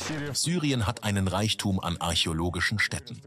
Syrien hat einen Reichtum an archäologischen Stätten.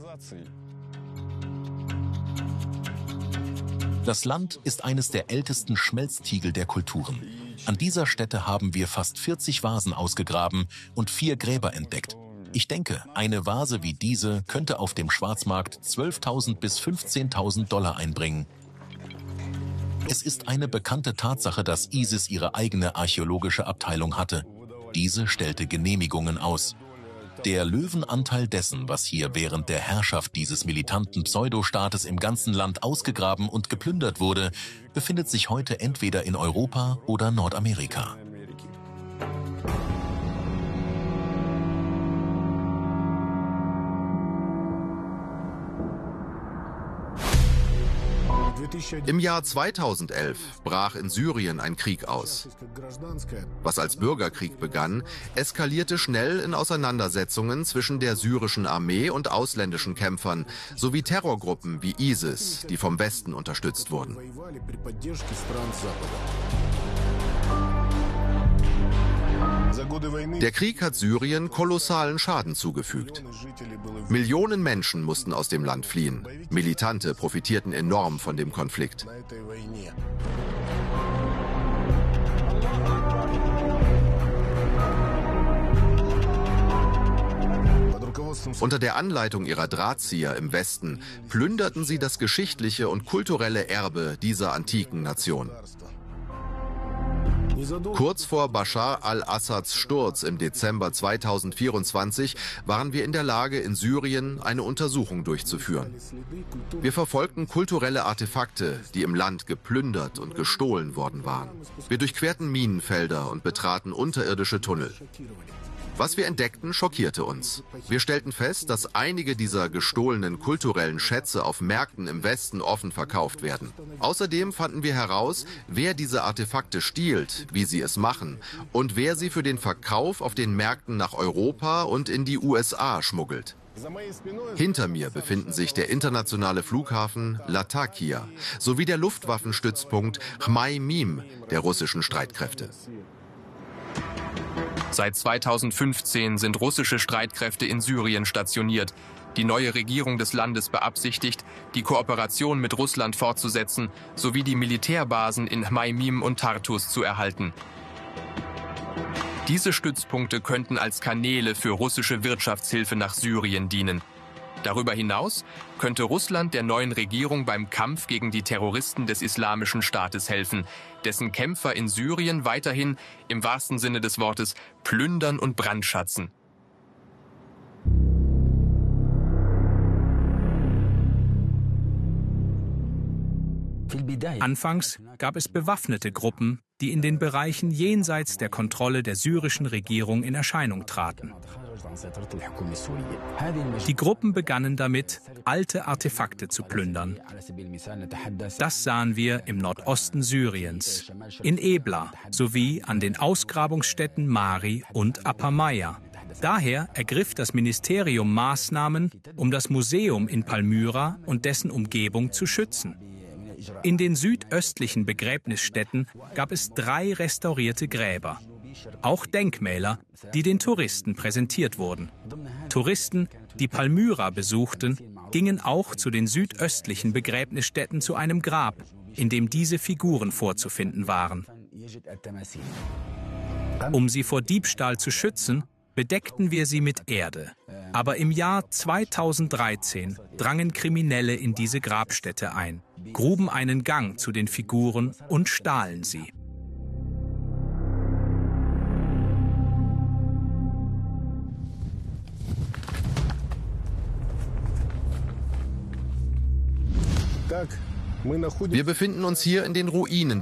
Das Land ist eines der ältesten Schmelztiegel der Kulturen. An dieser Stätte haben wir fast 40 Vasen ausgegraben und 4 Gräber entdeckt. Ich denke, eine Vase wie diese könnte auf dem Schwarzmarkt 12.000 bis 15.000 Dollar einbringen. Es ist eine bekannte Tatsache, dass ISIS ihre eigene archäologische Abteilung hatte. Diese stellte Genehmigungen aus. Der Löwenanteil dessen, was hier während der Herrschaft dieses militanten Pseudostaates im ganzen Land ausgegraben und geplündert wurde, befindet sich heute entweder in Europa oder Nordamerika. Im Jahr 2011 brach in Syrien ein Krieg aus. Was als Bürgerkrieg begann, eskalierte schnell in Auseinandersetzungen zwischen der syrischen Armee und ausländischen Kämpfern sowie Terrorgruppen wie ISIS, die vom Westen unterstützt wurden. Der Krieg hat Syrien kolossalen Schaden zugefügt. Millionen Menschen mussten aus dem Land fliehen. Militante profitierten enorm von dem Konflikt. Unter der Anleitung ihrer Drahtzieher im Westen plünderten sie das geschichtliche und kulturelle Erbe dieser antiken Nation. Kurz vor Bashar al-Assads Sturz im Dezember 2024 waren wir in der Lage, in Syrien eine Untersuchung durchzuführen. Wir verfolgten kulturelle Artefakte, die im Land geplündert und gestohlen worden waren. Wir durchquerten Minenfelder und betraten unterirdische Tunnel. Was wir entdeckten, schockierte uns. Wir stellten fest, dass einige dieser gestohlenen kulturellen Schätze auf Märkten im Westen offen verkauft werden. Außerdem fanden wir heraus, wer diese Artefakte stiehlt, wie sie es machen und wer sie für den Verkauf auf den Märkten nach Europa und in die USA schmuggelt. Hinter mir befinden sich der internationale Flughafen Latakia sowie der Luftwaffenstützpunkt Chmeimim der russischen Streitkräfte. Seit 2015 sind russische Streitkräfte in Syrien stationiert. Die neue Regierung des Landes beabsichtigt, die Kooperation mit Russland fortzusetzen, sowie die Militärbasen in Chmeimim und Tartus zu erhalten. Diese Stützpunkte könnten als Kanäle für russische Wirtschaftshilfe nach Syrien dienen. Darüber hinaus könnte Russland der neuen Regierung beim Kampf gegen die Terroristen des Islamischen Staates helfen, dessen Kämpfer in Syrien weiterhin, im wahrsten Sinne des Wortes, plündern und brandschatzen. Anfangs gab es bewaffnete Gruppen, die in den Bereichen jenseits der Kontrolle der syrischen Regierung in Erscheinung traten. Die Gruppen begannen damit, alte Artefakte zu plündern. Das sahen wir im Nordosten Syriens, in Ebla sowie an den Ausgrabungsstätten Mari und Apameia. Daher ergriff das Ministerium Maßnahmen, um das Museum in Palmyra und dessen Umgebung zu schützen. In den südöstlichen Begräbnisstätten gab es 3 restaurierte Gräber. Auch Denkmäler, die den Touristen präsentiert wurden. Touristen, die Palmyra besuchten, gingen auch zu den südöstlichen Begräbnisstätten zu einem Grab, in dem diese Figuren vorzufinden waren. Um sie vor Diebstahl zu schützen, bedeckten wir sie mit Erde. Aber im Jahr 2013 drangen Kriminelle in diese Grabstätte ein, gruben einen Gang zu den Figuren und stahlen sie. Wir befinden uns hier in den Ruinen